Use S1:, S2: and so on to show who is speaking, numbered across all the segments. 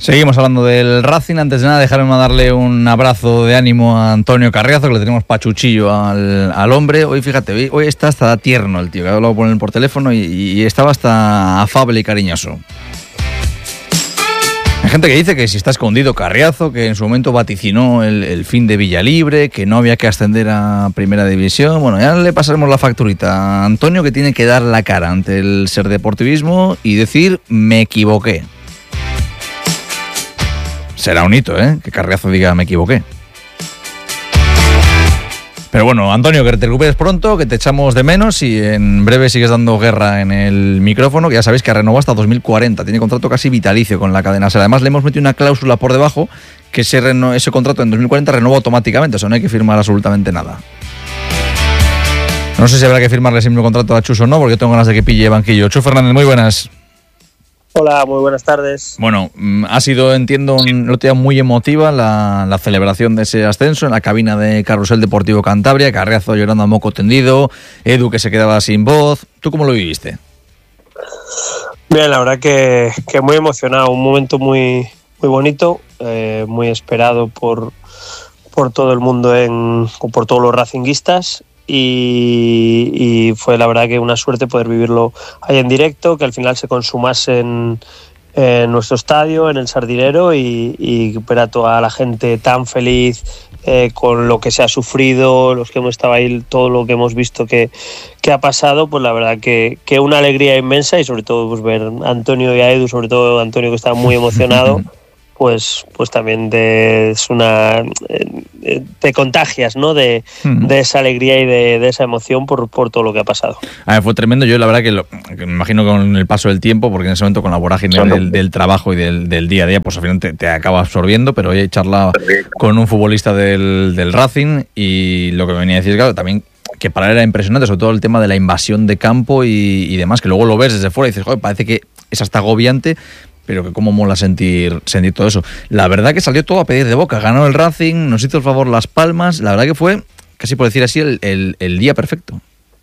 S1: Seguimos hablando del Racing. Antes de nada, dejarme darle un abrazo de ánimo a Antonio Carriazo, que le tenemos pachuchillo al hombre. Hoy, fíjate, hoy está hasta tierno el tío, que he hablado con él por teléfono y estaba hasta afable y cariñoso. Hay gente que dice que si está escondido Carriazo, que en su momento vaticinó el fin de Villalibre, que no había que ascender a Primera División. Bueno, ya le pasaremos la facturita a Antonio, que tiene que dar la cara ante el Ser Deportivismo y decir, me equivoqué. Será un hito, que Carriazo diga, me equivoqué. Pero bueno, Antonio, que te recuperes pronto, que te echamos de menos y en breve sigues dando guerra en el micrófono, que ya sabéis que renovó hasta 2040, tiene contrato casi vitalicio con la cadena SER. Además le hemos metido una cláusula por debajo que ese contrato en 2040 renueva automáticamente, o sea, no hay que firmar absolutamente nada. No sé si habrá que firmarle ese mismo contrato a Chus o no, porque yo tengo ganas de que pille banquillo. Chus Fernández, muy buenas.
S2: Hola, muy buenas tardes.
S1: Bueno, ha sido, entiendo, una noticia muy emotiva la celebración de ese ascenso en la cabina de Carrusel Deportivo Cantabria, Carriazo llorando a moco tendido, Edu que se quedaba sin voz. ¿Tú cómo lo viviste?
S2: Bien, la verdad que muy emocionado, un momento muy bonito, muy esperado por todo el mundo o por todos los racinguistas. Y fue la verdad que una suerte poder vivirlo ahí en directo, que al final se consumase en nuestro estadio, en el Sardinero, y ver a toda la gente tan feliz con lo que se ha sufrido, los que hemos estado ahí, todo lo que hemos visto que ha pasado, pues la verdad que una alegría inmensa, y sobre todo pues ver a Antonio y a Edu, sobre todo Antonio, que estaba muy emocionado. Pues también te contagias, ¿no? de esa alegría y de esa emoción por todo lo que ha pasado.
S1: Fue tremendo. Yo la verdad que me imagino con el paso del tiempo, porque en ese momento con la vorágine del trabajo y del día a día, pues al final te acaba absorbiendo, pero hoy he charlado con un futbolista del Racing y lo que me venía a decir, claro, también que para él era impresionante, sobre todo el tema de la invasión de campo y demás, que luego lo ves desde fuera y dices, joder, parece que es hasta agobiante, pero que cómo mola sentir todo eso. La verdad que salió todo a pedir de boca. Ganó el Racing, nos hizo el favor Las Palmas. La verdad que fue, casi por decir así, el día perfecto.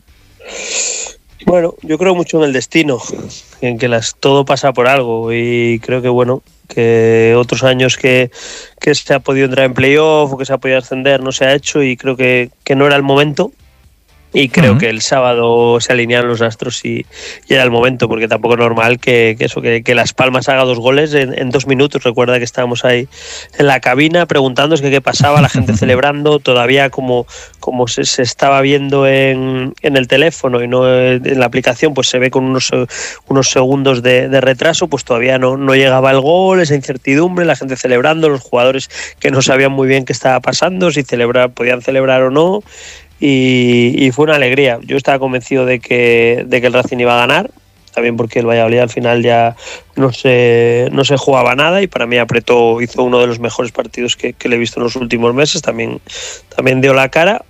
S2: Bueno, yo creo mucho en el destino, en que todo pasa por algo, y creo que bueno, que otros años que se ha podido entrar en playoff o que se ha podido ascender no se ha hecho, y creo que no era el momento. Y creo que el sábado se alinearon los astros y era el momento, porque tampoco es normal que Las Palmas haga 2 goles en 2 minutos. Recuerda que estábamos ahí en la cabina preguntándonos qué pasaba, la gente celebrando, todavía como se estaba viendo en el teléfono y no en la aplicación, pues se ve con unos segundos de retraso, pues todavía no llegaba el gol, esa incertidumbre, la gente celebrando, los jugadores que no sabían muy bien qué estaba pasando, si podían celebrar o no. Y fue una alegría. Yo estaba convencido de que el Racing iba a ganar, también porque el Valladolid al final ya no se jugaba nada, y para mí hizo uno de los mejores partidos que le he visto en los últimos meses, también dio la cara.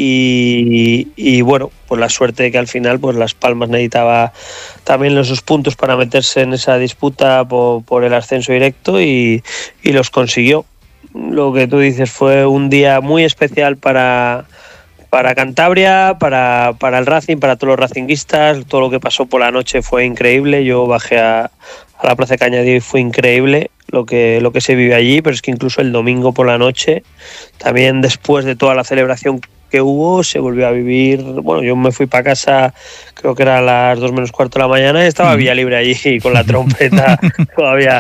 S2: Y bueno, pues la suerte de que al final pues Las Palmas necesitaba también esos puntos para meterse en esa disputa por el ascenso directo, y los consiguió. Lo que tú dices, fue un día muy especial para Cantabria, para el Racing, para todos los racinguistas. Todo lo que pasó por la noche fue increíble. Yo bajé a la Plaza de Cañadío y fue increíble lo que se vive allí, pero es que incluso el domingo por la noche, también después de toda la celebración que hubo, se volvió a vivir. Bueno, yo me fui para casa, creo que era a las 2 menos cuarto de la mañana, y estaba Villalibre allí con la trompeta todavía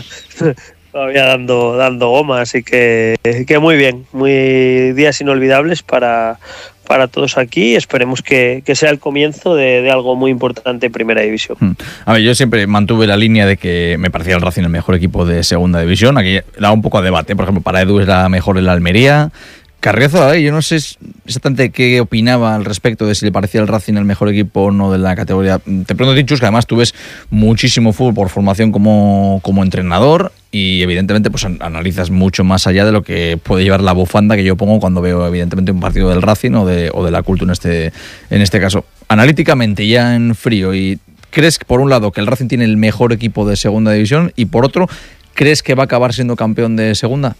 S2: dando goma, así que muy bien, muy días inolvidables para todos aquí. Esperemos que sea el comienzo de algo muy importante en Primera División.
S1: A ver, yo siempre mantuve la línea de que me parecía el Racing el mejor equipo de Segunda División. Aquí da un poco a debate, por ejemplo, para Edu es la mejor el Almería. Carriazo, yo no sé exactamente qué opinaba al respecto de si le parecía el Racing el mejor equipo o no de la categoría. Te pregunto, Chus, que además tú ves muchísimo fútbol por formación como entrenador, y evidentemente pues analizas mucho más allá de lo que puede llevar la bufanda que yo pongo cuando veo evidentemente un partido del Racing o de la Cultu en este caso. Analíticamente, ya en frío, ¿y crees que por un lado que el Racing tiene el mejor equipo de Segunda División, y por otro, crees que va a acabar siendo campeón de Segunda?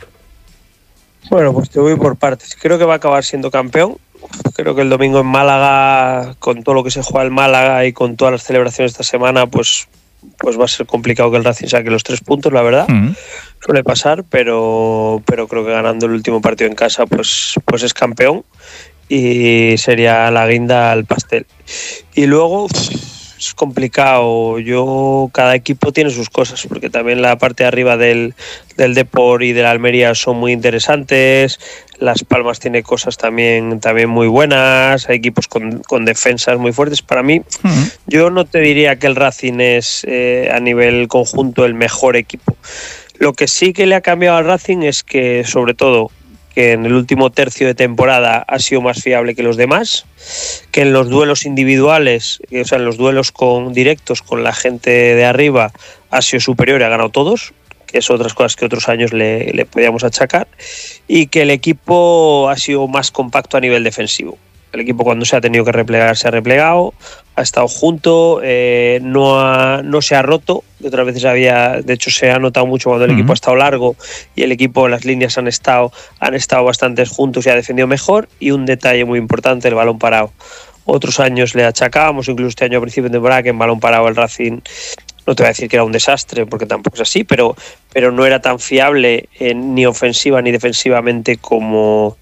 S2: Bueno, pues te voy por partes. Creo que va a acabar siendo campeón. Creo que el domingo en Málaga, con todo lo que se juega en Málaga y con todas las celebraciones esta semana, pues pues va a ser complicado que el Racing saque los 3 puntos, la verdad. Suele pasar, pero creo que ganando el último partido en casa pues es campeón y sería la guinda al pastel. Y luego es complicado. Cada equipo tiene sus cosas, porque también la parte de arriba del Depor y de la Almería son muy interesantes. Las Palmas tiene cosas también muy buenas. Hay equipos con defensas muy fuertes. Para mí, yo no te diría que el Racing es a nivel conjunto el mejor equipo. Lo que sí que le ha cambiado al Racing es que, sobre todo, que en el último tercio de temporada ha sido más fiable que los demás, que en los duelos individuales, o sea, en los duelos directos con la gente de arriba, ha sido superior y ha ganado todos, que es otras cosas que otros años le podíamos achacar, y que el equipo ha sido más compacto a nivel defensivo. El equipo, cuando se ha tenido que replegar, se ha replegado, ha estado junto, no se ha roto. Otras veces de hecho se ha notado mucho cuando el equipo ha estado largo y el equipo, las líneas han estado bastante juntos y ha defendido mejor. Y un detalle muy importante, el balón parado. Otros años le achacábamos, incluso este año a principio de temporada, que en balón parado el Racing, no te voy a decir que era un desastre, porque tampoco es así, pero no era tan fiable ni ofensiva ni defensivamente como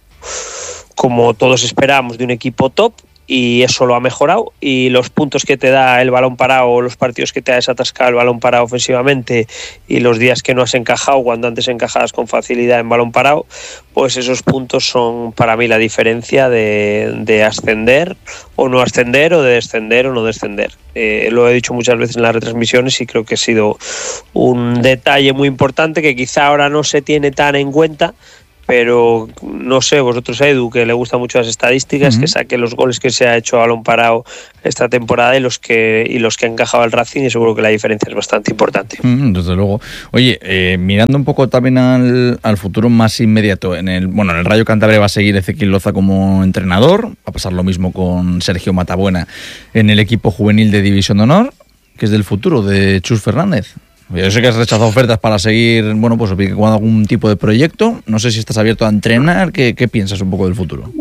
S2: todos esperábamos de un equipo top, y eso lo ha mejorado. Y los puntos que te da el balón parado, los partidos que te ha desatascado el balón parado ofensivamente, y los días que no has encajado cuando antes encajabas con facilidad en balón parado, pues esos puntos son para mí la diferencia de ascender o no ascender, o de descender o no descender. Lo he dicho muchas veces en las retransmisiones y creo que ha sido un detalle muy importante que quizá ahora no se tiene tan en cuenta. Pero no sé, vosotros, Edu, que le gustan mucho las estadísticas, que saque los goles que se ha hecho a balón parado esta temporada y los que ha encajado el Racing, y seguro que la diferencia es bastante importante.
S1: Desde luego. Oye, mirando un poco también al futuro más inmediato, en el Rayo Cantabria va a seguir Ezequiel Loza como entrenador, va a pasar lo mismo con Sergio Matabuena en el equipo juvenil de División de Honor, que es del futuro de Chus Fernández. Yo sé que has rechazado ofertas para seguir, pues con algún tipo de proyecto. No sé si estás abierto a entrenar. ¿Qué piensas un poco del futuro?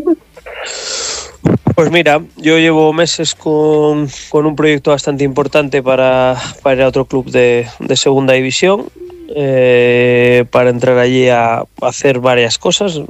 S2: Pues mira, yo llevo meses con un proyecto bastante importante para ir a otro club de segunda división, para entrar allí a hacer varias cosas.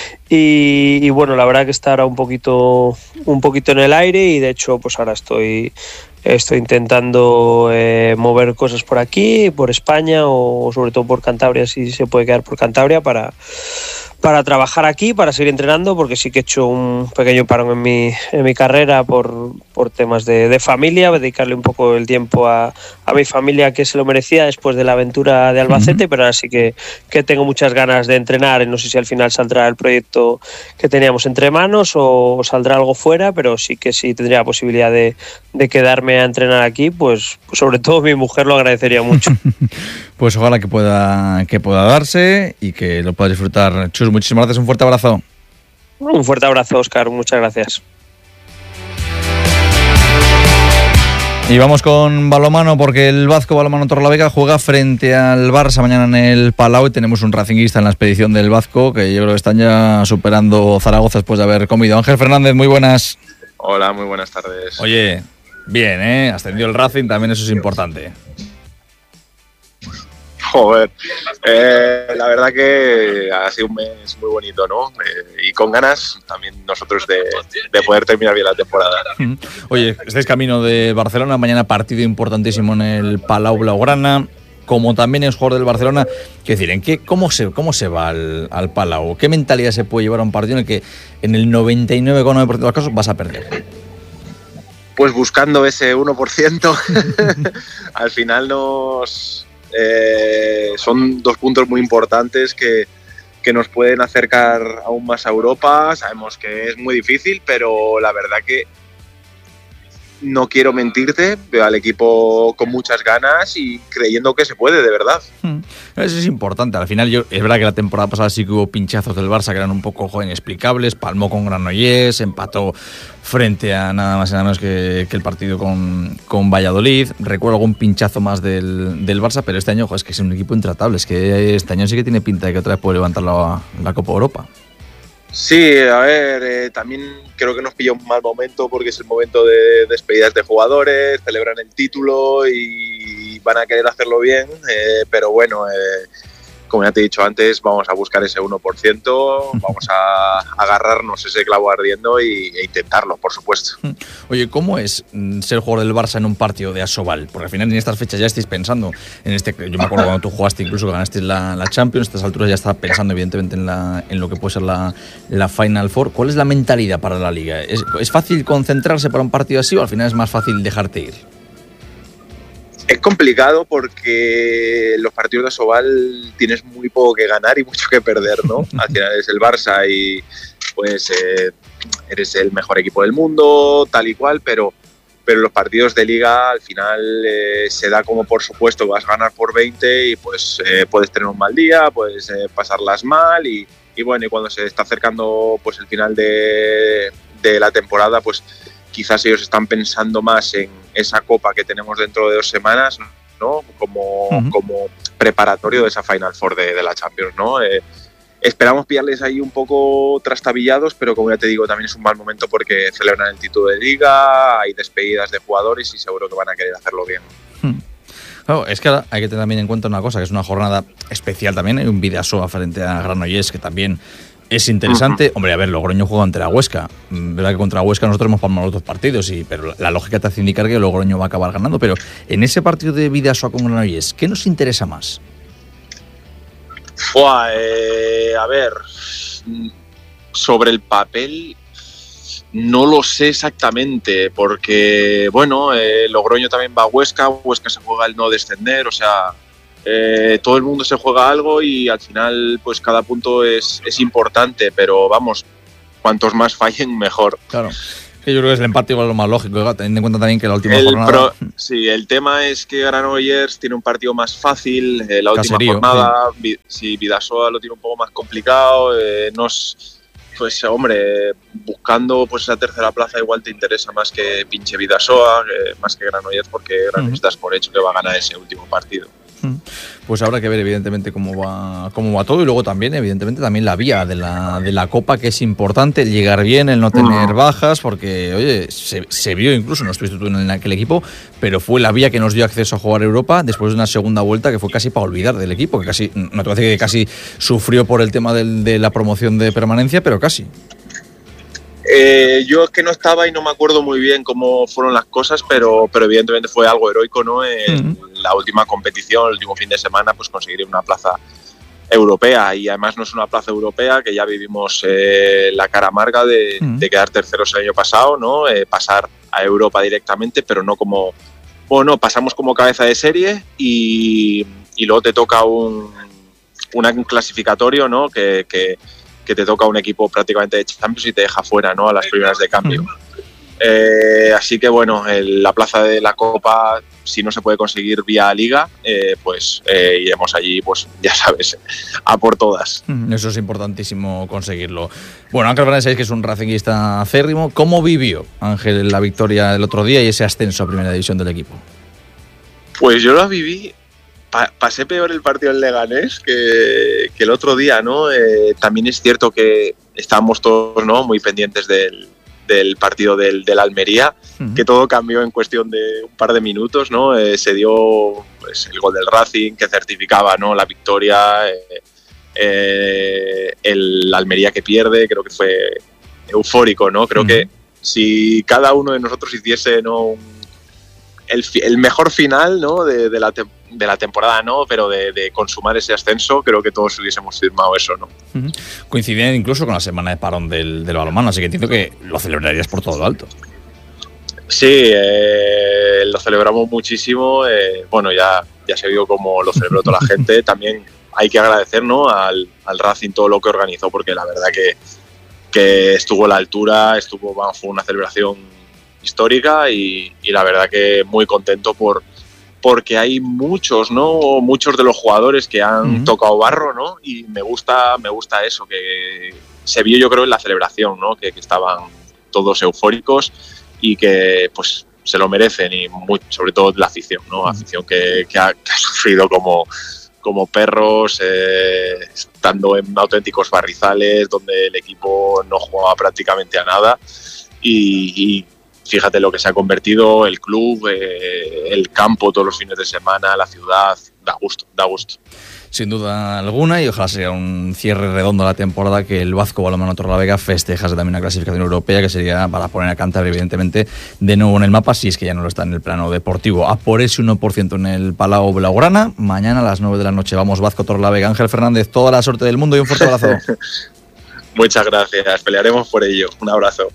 S2: Y bueno, la verdad que está ahora un poquito en el aire, y de hecho pues ahora estoy intentando mover cosas por aquí, por España, o sobre todo por Cantabria, si se puede quedar por Cantabria, para trabajar aquí, para seguir entrenando, porque sí que he hecho un pequeño parón en mi carrera por temas de familia, dedicarle un poco el tiempo a mi familia, que se lo merecía después de la aventura de Albacete, pero ahora sí que tengo muchas ganas de entrenar. No sé si al final saldrá el proyecto que teníamos entre manos o saldrá algo fuera, pero sí que sí tendría la posibilidad de quedarme a entrenar aquí, pues sobre todo mi mujer lo agradecería mucho.
S1: Pues ojalá que pueda darse y que lo pueda disfrutar. Chus, muchísimas gracias, un fuerte abrazo.
S2: Un fuerte abrazo, Óscar, muchas gracias.
S1: Y vamos con balonmano, porque el Bazco Balonmano Torrelavega juega frente al Barça mañana en el Palau, y tenemos un racinguista en la expedición del Bazco, que yo creo que están ya superando Zaragoza después de haber comido. Ángel Fernández, muy buenas.
S3: Hola, muy buenas tardes.
S1: Oye, bien, ascendió el Racing, también eso es importante.
S3: Joder, la verdad que ha sido un mes muy bonito, ¿no? Y con ganas también nosotros de poder terminar bien la temporada.
S1: Oye, estáis camino de Barcelona, mañana partido importantísimo en el Palau Blaugrana. Como también es jugador del Barcelona, quiero decir, ¿cómo se va al Palau? ¿Qué mentalidad se puede llevar a un partido en el que en el 99,9% de los casos vas a perder?
S3: Pues buscando ese 1%, al final son 2 puntos muy importantes que nos pueden acercar aún más a Europa. Sabemos que es muy difícil, pero la verdad que no quiero mentirte, veo al equipo con muchas ganas y creyendo que se puede, de verdad.
S1: Eso es importante. Al final, es verdad que la temporada pasada sí que hubo pinchazos del Barça que eran un poco inexplicables. Palmó con Granollers, empató frente a nada más y nada menos que el partido con Valladolid. Recuerdo algún pinchazo más del Barça, pero este año es que es un equipo intratable. Es que este año sí que tiene pinta de que otra vez puede levantar la Copa Europa.
S3: Sí, a ver, también creo que nos pilla un mal momento, porque es el momento de despedidas de jugadores, celebran el título y van a querer hacerlo bien, pero bueno, como ya te he dicho antes, vamos a buscar ese 1%, vamos a agarrarnos ese clavo ardiendo e intentarlo, por supuesto.
S1: Oye, ¿cómo es ser jugador del Barça en un partido de Asobal? Porque al final en estas fechas ya estáis pensando en yo me acuerdo cuando tú jugaste, incluso que ganaste la Champions, a estas alturas ya estás pensando evidentemente en lo que puede ser la Final Four. ¿Cuál es la mentalidad para la Liga? ¿Es fácil concentrarse para un partido así o al final es más fácil dejarte ir?
S3: Es complicado porque los partidos de Asobal tienes muy poco que ganar y mucho que perder, ¿no? Al final es el Barça y pues eres el mejor equipo del mundo, tal y cual, pero los partidos de Liga al final se da como por supuesto, vas a ganar por 20 y pues puedes tener un mal día, puedes pasarlas mal y bueno, y cuando se está acercando pues el final de la temporada, pues quizás ellos están pensando más en esa copa que tenemos dentro de 2 semanas, ¿no? Como preparatorio de esa Final Four de la Champions, ¿no? Esperamos pillarles ahí un poco trastabillados, pero como ya te digo, también es un mal momento porque celebran el título de Liga, hay despedidas de jugadores y seguro que van a querer hacerlo bien.
S1: Claro, es que ahora hay que tener también en cuenta una cosa, que es una jornada especial también, hay un Bidasoa frente a Granollers que también es interesante. Hombre, a ver, Logroño juega ante la Huesca. Verdad que contra la Huesca nosotros hemos palmado los 2 partidos, pero la lógica te hace indicar que Logroño va a acabar ganando. Pero en ese partido de Bidasoa con Granollers, ¿qué nos interesa más?
S3: A ver, sobre el papel no lo sé exactamente, porque bueno, Logroño también va a Huesca se juega el no descender, o sea, todo el mundo se juega algo y al final pues cada punto es importante, pero vamos, cuantos más fallen mejor.
S1: Claro. Yo creo que es el empate igual lo más lógico, teniendo en cuenta también que la última jornada...
S3: Sí, el tema es que Granollers tiene un partido más fácil, la última
S1: Caserío,
S3: jornada, sí, Bidasoa lo tiene un poco más complicado, pues hombre, buscando pues esa tercera plaza igual te interesa más que pinche Bidasoa, más que Granollers, porque Granollers das por hecho que va a ganar ese último partido.
S1: Pues habrá que ver evidentemente cómo va todo y luego también evidentemente también la vía de la Copa, que es importante, el llegar bien, el no tener bajas, porque oye, se vio, incluso no estuviste tú en aquel equipo, pero fue la vía que nos dio acceso a jugar Europa después de una segunda vuelta que fue casi para olvidar del equipo, que casi, no te voy a decir que casi sufrió por el tema de la promoción de permanencia, pero casi.
S3: Yo es que no estaba y no me acuerdo muy bien cómo fueron las cosas, pero evidentemente fue algo heroico, ¿no? La última competición, el último fin de semana, pues conseguir una plaza europea, y además no es una plaza europea, que ya vivimos la cara amarga de quedar terceros el año pasado, ¿no? Pasar a Europa directamente, pero no como... Bueno, pasamos como cabeza de serie y luego te toca un clasificatorio, ¿no? Que te toca un equipo prácticamente de Champions y te deja fuera, ¿no? A las primeras de cambio. Así que bueno, la plaza de la Copa, si no se puede conseguir vía Liga, pues iremos allí, pues ya sabes, a por todas.
S1: Eso es importantísimo conseguirlo. Bueno, Ángel Fernández sabéis que es un racinguista acérrimo. ¿Cómo vivió Ángel la victoria del otro día y ese ascenso a primera división del equipo?
S3: Pues yo la viví. Pasé peor el partido en Leganés que el otro día, ¿no? También es cierto que estábamos todos, ¿no?, muy pendientes del partido del Almería, que todo cambió en cuestión de un par de minutos, ¿no? Se dio pues, el gol del Racing que certificaba, ¿no?, la victoria, el Almería que pierde, creo que fue eufórico, ¿no? Creo que si cada uno de nosotros hiciese, ¿no?, el mejor final, ¿no?, de la temporada, ¿no?, pero de consumar ese ascenso, creo que todos hubiésemos firmado eso, ¿no?
S1: Coincidían incluso con la semana de parón del balonmano, así que entiendo que lo celebrarías por todo lo alto.
S3: Sí, lo celebramos muchísimo. Bueno, ya se vio cómo lo celebró toda la gente. También hay que agradecer, ¿no?, al Racing todo lo que organizó, porque la verdad que estuvo a la altura, fue una celebración histórica y la verdad que muy contento porque hay muchos de los jugadores que han tocado barro, ¿no? Y me gusta eso, que se vio, yo creo, en la celebración, ¿no? Que estaban todos eufóricos y que pues se lo merecen, y sobre todo la afición, ¿no? Afición que ha sufrido como perros, estando en auténticos barrizales donde el equipo no jugaba prácticamente a nada y fíjate lo que se ha convertido el club, el campo todos los fines de semana, la ciudad, da gusto.
S1: Sin duda alguna, y ojalá sea un cierre redondo a la temporada, que el Vasco Balonmano Torrelavega festejase también una clasificación europea, que sería para poner a Cantabria, evidentemente, de nuevo en el mapa, si es que ya no lo está en el plano deportivo. A por ese 1% en el Palau Blaugrana, mañana a las 9 de la noche. Vamos, Vasco Torrelavega. Ángel Fernández, toda la suerte del mundo y un fuerte abrazo.
S3: Muchas gracias, pelearemos por ello. Un abrazo.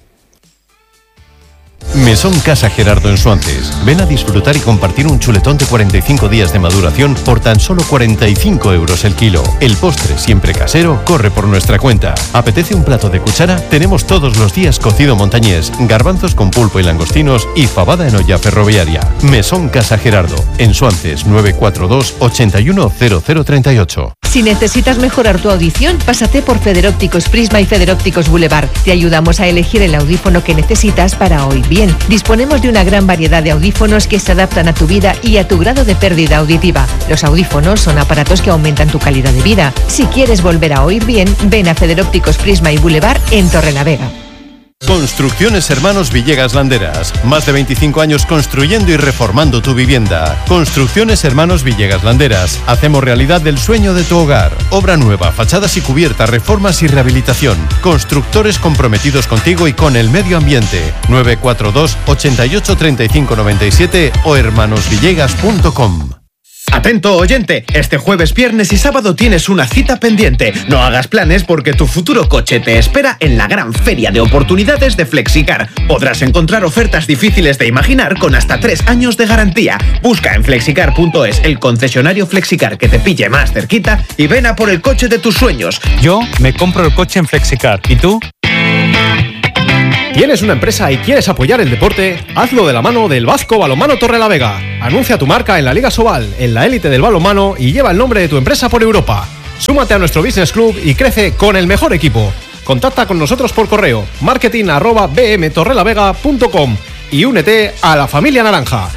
S4: Mesón Casa Gerardo en Suances. Ven a disfrutar y compartir un chuletón de 45 días de maduración por tan solo 45 € el kilo. El postre, siempre casero, corre por nuestra cuenta. ¿Apetece un plato de cuchara? Tenemos todos los días cocido montañés, garbanzos con pulpo y langostinos y fabada en olla ferroviaria. Mesón Casa Gerardo, en Suances, 942 81 0038.
S5: Si necesitas mejorar tu audición, pásate por Federópticos Prisma y Federópticos Boulevard. Te ayudamos a elegir el audífono que necesitas para oír bien. Disponemos de una gran variedad de audífonos que se adaptan a tu vida y a tu grado de pérdida auditiva. Los audífonos son aparatos que aumentan tu calidad de vida. Si quieres volver a oír bien, ven a Federópticos Prisma y Boulevard en Torrelavega.
S4: Construcciones Hermanos Villegas Landeras. Más de 25 años construyendo y reformando tu vivienda. Construcciones Hermanos Villegas Landeras. Hacemos realidad el sueño de tu hogar. Obra nueva, fachadas y cubiertas, reformas y rehabilitación. Constructores comprometidos contigo y con el medio ambiente. 942 88 35 97 o hermanosvillegas.com.
S6: Atento oyente, este jueves, viernes y sábado tienes una cita pendiente. No hagas planes porque tu futuro coche te espera en la gran feria de oportunidades de Flexicar. Podrás encontrar ofertas difíciles de imaginar con hasta 3 años de garantía. Busca en flexicar.es el concesionario Flexicar que te pille más cerquita y ven a por el coche de tus sueños.
S7: Yo me compro el coche en Flexicar. ¿Y tú?
S8: ¿Tienes una empresa y quieres apoyar el deporte? Hazlo de la mano del Vasco Balonmano Torrelavega. Anuncia tu marca en la Liga Sobal, en la élite del balonmano, y lleva el nombre de tu empresa por Europa. Súmate a nuestro Business Club y crece con el mejor equipo. Contacta con nosotros por correo marketing@bmtorrelavega.com y únete a la familia naranja.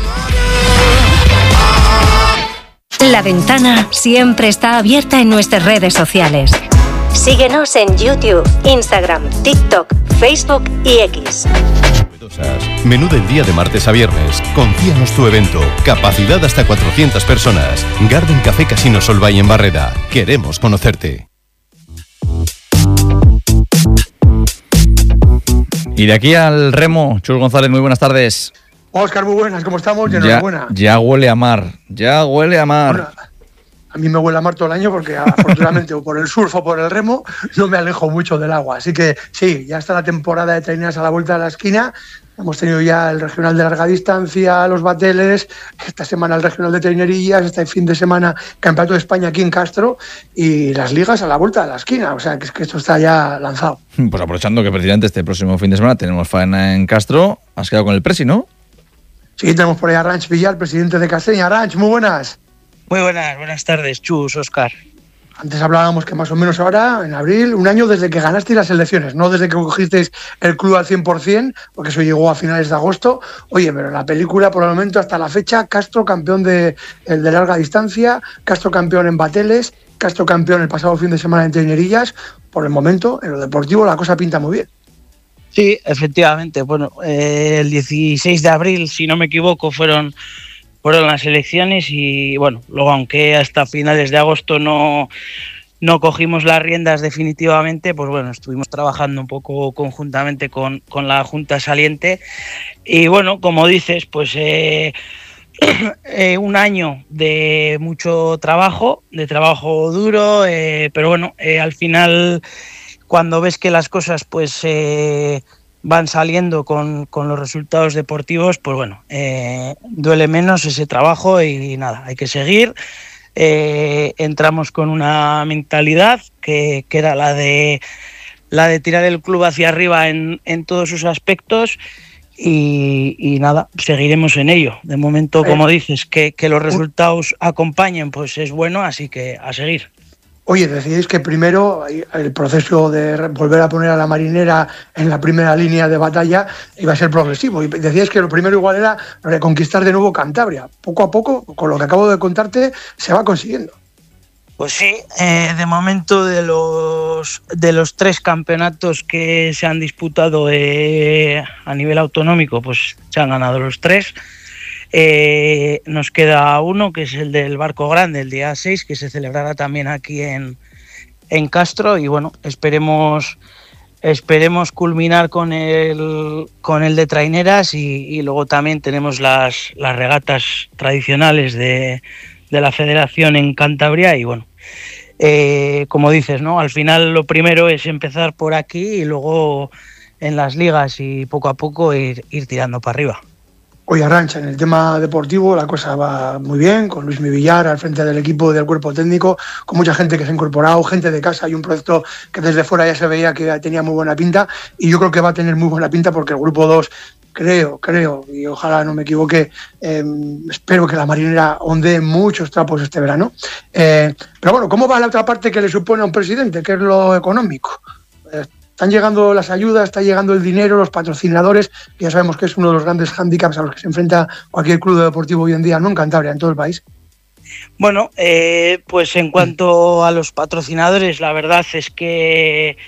S9: La ventana siempre está abierta en nuestras redes sociales. Síguenos en YouTube, Instagram, TikTok, Facebook y X.
S4: Menú del día de martes a viernes. Confíanos tu evento. Capacidad hasta 400 personas. Garden Café Casino Solvay en Barreda. Queremos conocerte.
S1: Y de aquí al remo, Chus González, muy buenas tardes.
S10: Óscar, muy buenas, ¿cómo estamos? Enhorabuena.
S1: Ya huele a mar, Bueno,
S10: a mí me huele a mar todo el año porque afortunadamente o por el surf o por el remo no me alejo mucho del agua. Así que sí, ya está la temporada de traineras a la vuelta de la esquina. Hemos tenido ya el regional de larga distancia, los bateles, esta semana el regional de trainerillas, este fin de semana Campeonato de España aquí en Castro y las ligas a la vuelta de la esquina. O sea, que es que esto está ya lanzado.
S1: Pues aprovechando que precisamente este próximo fin de semana tenemos faena en Castro, has quedado con el presi, ¿no?
S10: Sí, tenemos por ahí a Ranch Villar, presidente de Castella. Ranch, muy buenas.
S2: Muy buenas tardes, Chus, Óscar.
S10: Antes hablábamos que más o menos ahora, en abril, un año desde que ganasteis las elecciones, no desde que cogisteis el club al 100%, porque eso llegó a finales de agosto. Oye, pero la película, por el momento, hasta la fecha, Castro campeón de larga distancia, Castro campeón en bateles, Castro campeón el pasado fin de semana en trainerillas. Por el momento, en lo deportivo, la cosa pinta muy bien.
S2: Sí, efectivamente. Bueno, el 16 de abril, si no me equivoco, fueron las elecciones y bueno, luego aunque hasta finales de agosto no cogimos las riendas definitivamente, pues bueno, estuvimos trabajando un poco conjuntamente con la Junta saliente y bueno, como dices, pues un año de mucho trabajo, de trabajo duro, pero bueno, al final cuando ves que las cosas pues van saliendo con los resultados deportivos, pues bueno, duele menos ese trabajo y nada, hay que seguir. Entramos con una mentalidad que era la de tirar el club hacia arriba en todos sus aspectos y nada, seguiremos en ello. De momento, como dices, que los resultados acompañen, pues es bueno, así que a seguir.
S10: Oye, decíais que primero el proceso de volver a poner a la Marinera en la primera línea de batalla iba a ser progresivo. Y decíais que lo primero igual era reconquistar de nuevo Cantabria. Poco a poco, con lo que acabo de contarte, se va consiguiendo.
S11: Pues sí, de momento de los 3 campeonatos que se han disputado a nivel autonómico, pues se han ganado los 3. Nos queda uno, que es el del Barco Grande, el día 6, que se celebrará también aquí en Castro, y bueno, esperemos culminar con el de traineras, y luego también tenemos las regatas tradicionales de la federación en Cantabria, y bueno, como dices, ¿no? Al final lo primero es empezar por aquí y luego en las ligas, y poco a poco ir tirando para arriba.
S10: Oye, Arantxa, en el tema deportivo la cosa va muy bien, con Luis Villar al frente del equipo y del cuerpo técnico, con mucha gente que se ha incorporado, gente de casa, y un proyecto que desde fuera ya se veía que tenía muy buena pinta, y yo creo que va a tener muy buena pinta, porque el grupo 2, creo, y ojalá no me equivoque, espero que la Marinera ondee muchos trapos este verano. Pero bueno, ¿cómo va la otra parte que le supone a un presidente, que es lo económico? Están llegando las ayudas, está llegando el dinero, los patrocinadores, que ya sabemos que es uno de los grandes hándicaps a los que se enfrenta cualquier club deportivo hoy en día, no en Cantabria, en todo el país.
S11: Bueno, pues en cuanto a los patrocinadores, la verdad es que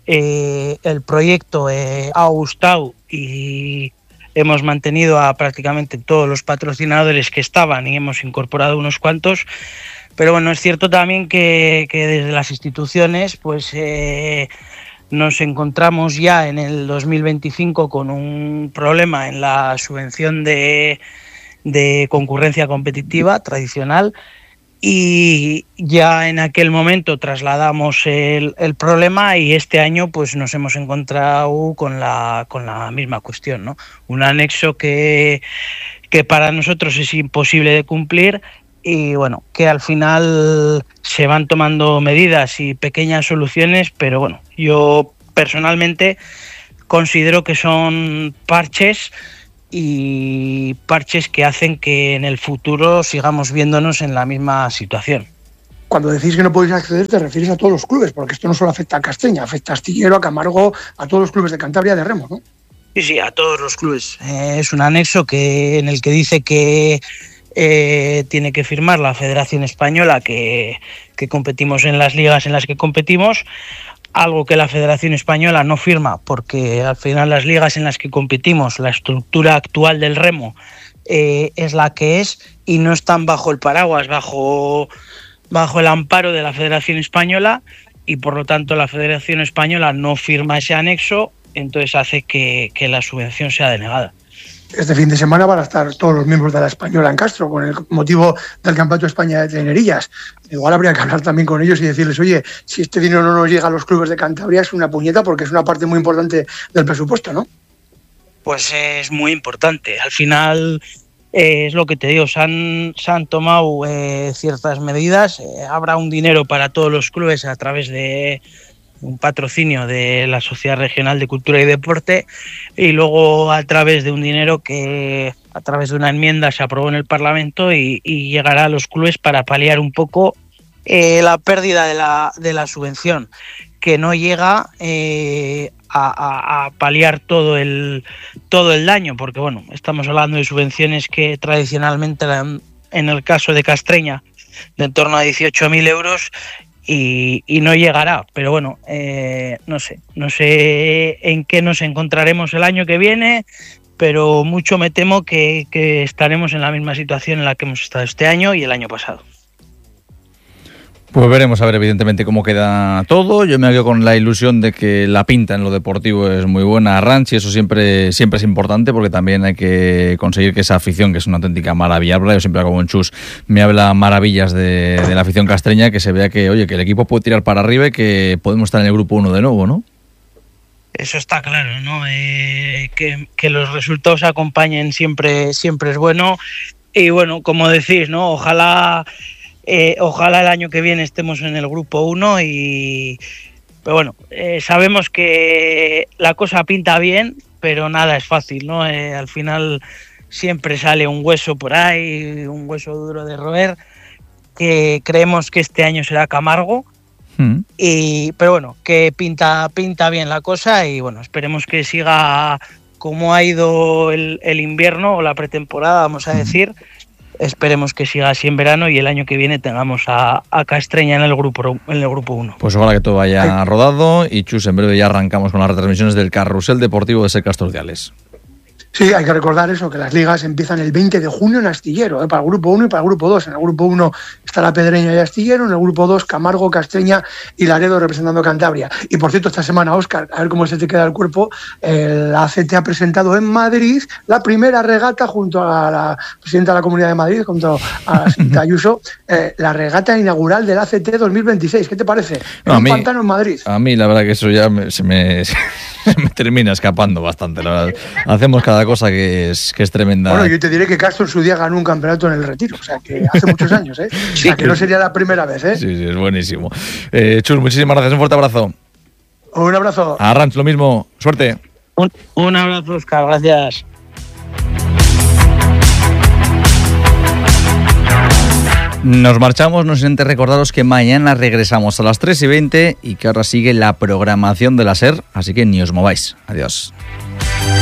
S11: el proyecto ha gustado, y hemos mantenido a prácticamente todos los patrocinadores que estaban, y hemos incorporado unos cuantos. Pero bueno, es cierto también que desde las instituciones, pues nos encontramos ya en el 2025 con un problema en la subvención de concurrencia competitiva tradicional, y ya en aquel momento trasladamos el problema, y este año pues nos hemos encontrado con la misma cuestión, ¿no? Un anexo que para nosotros es imposible de cumplir, y bueno, que al final se van tomando medidas y pequeñas soluciones, pero bueno, yo personalmente considero que son parches, y parches que hacen que en el futuro sigamos viéndonos en la misma situación.
S10: Cuando decís que no podéis acceder, te refieres a todos los clubes, porque esto no solo afecta a Castreña, afecta a Astillero, a Camargo, a todos los clubes de Cantabria de remo, ¿no?
S11: Sí, a todos los clubes. Es un anexo en el que dice que tiene que firmar la Federación Española que competimos en las ligas en las que competimos, algo que la Federación Española no firma, porque al final las ligas en las que competimos, la estructura actual del remo es la que es, y no están bajo el paraguas, bajo el amparo de la Federación Española, y por lo tanto la Federación Española no firma ese anexo, entonces hace que la subvención sea denegada.
S10: Este fin de semana van a estar todos los miembros de la Española en Castro con el motivo del Campeonato de España de Trainerillas. Igual habría que hablar también con ellos y decirles, oye, si este dinero no nos llega a los clubes de Cantabria es una puñeta, porque es una parte muy importante del presupuesto, ¿no?
S11: Pues es muy importante. Al final es lo que te digo, se han tomado ciertas medidas. Habrá un dinero para todos los clubes a través de un patrocinio de la Sociedad Regional de Cultura y Deporte, y luego a través de un dinero que a través de una enmienda se aprobó en el Parlamento, y llegará a los clubes para paliar un poco la pérdida de la subvención, que no llega a paliar todo el daño, porque bueno, estamos hablando de subvenciones que tradicionalmente eran, en el caso de Castreña, de en torno a 18.000 euros, y no llegará, pero bueno, no sé en qué nos encontraremos el año que viene, pero mucho me temo que estaremos en la misma situación en la que hemos estado este año y el año pasado.
S1: Pues veremos a ver evidentemente cómo queda todo. Yo me quedo con la ilusión de que la pinta en lo deportivo es muy buena, Arantxa, y eso siempre es importante, porque también hay que conseguir que esa afición, que es una auténtica maravilla, yo siempre hago un chus, me habla maravillas de la afición castreña, que se vea que, oye, que el equipo puede tirar para arriba y que podemos estar en el grupo 1 de nuevo, ¿no?
S11: Eso está claro, ¿no? Que los resultados acompañen siempre es bueno, y bueno, como decís, ¿no? Ojalá el año que viene estemos en el grupo 1, pero bueno, sabemos que la cosa pinta bien, pero nada es fácil, ¿no? Al final siempre sale un hueso por ahí, un hueso duro de roer, que creemos que este año será Camargo, pero bueno, que pinta bien la cosa, y bueno, esperemos que siga como ha ido el invierno o la pretemporada, vamos a decir, esperemos que siga así en verano y el año que viene tengamos a Castreña en el grupo 1.
S1: Pues ojalá que todo vaya rodado y Chus, en breve ya arrancamos con las retransmisiones del Carrusel Deportivo de Secas Torciales.
S10: Sí, hay que recordar eso, que las ligas empiezan el 20 de junio en Astillero, para el grupo 1 y para el grupo 2. En el grupo 1 está La Pedreña y Astillero, en el grupo 2 Camargo, Castreña y Laredo representando Cantabria. Y por cierto, esta semana, Óscar, a ver cómo se te queda el cuerpo, la ACT ha presentado en Madrid la primera regata junto a la presidenta de la Comunidad de Madrid, junto a la señorita Ayuso, la regata inaugural del ACT 2026. ¿Qué te parece?
S1: No,
S10: un pantano en Madrid.
S1: A mí la verdad que eso ya se me termina escapando bastante. La verdad. Hacemos cada cosa que es tremenda.
S10: Bueno, yo te diré que Castro en su día ganó un campeonato en el Retiro, o sea que hace muchos años, O sea que no sería la primera vez,
S1: Sí, es buenísimo. Chus, muchísimas gracias, un fuerte abrazo.
S10: Un abrazo.
S1: A Ranch, lo mismo, suerte.
S11: Un abrazo, Óscar, gracias.
S1: Nos marchamos, no sin antes recordaros que mañana regresamos a las 3:20 y que ahora sigue la programación de la SER, así que ni os mováis. Adiós.